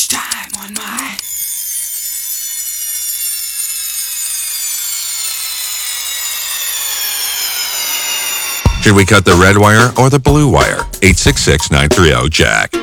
much time on my... Should we cut the red wire or the blue wire? 866-930-JACK.